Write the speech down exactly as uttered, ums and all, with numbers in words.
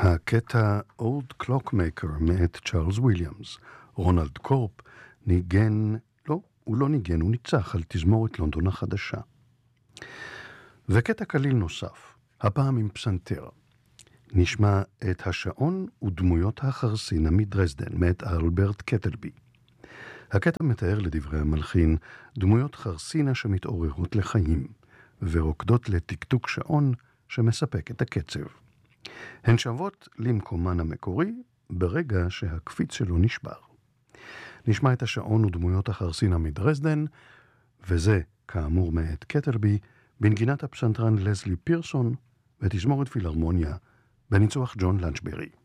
הקטע Old Clockmaker מאת צ'ארלס וויליאמס. רונלד קורפ ניגן, לא, הוא לא ניגן, הוא ניצח על תזמורת לונדון החדשה. וקטע קליל נוסף, הפעם עם פסנתר. נשמע את השעון ודמויות החרסינה מדרזדן מאת אלברט קטלבי. הקטע מתאר לדברי המלחין דמויות חרסינה שמתעוררות לחיים ורוקדות לתקתוק שעון שמספק את הקצב. הן שוות למקומן המקורי ברגע שהקפיץ שלו נשבר. נשמע את השעון ודמויות החרסינה מדרזדן, וזה כאמור מאת קטלבי, בנגינת הפסנתרן לזלי פירסון ותזמורת פילהרמוניה בניצוח ג'ון לנצ'ברי.